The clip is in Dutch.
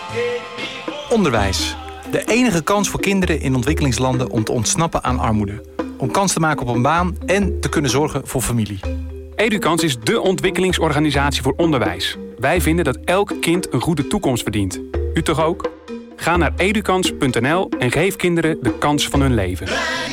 Onderwijs. De enige kans voor kinderen in ontwikkelingslanden om te ontsnappen aan armoede. Om kans te maken op een baan en te kunnen zorgen voor familie. Edukans is dé ontwikkelingsorganisatie voor onderwijs. Wij vinden dat elk kind een goede toekomst verdient. U toch ook? Ga naar edukans.nl en geef kinderen de kans van hun leven.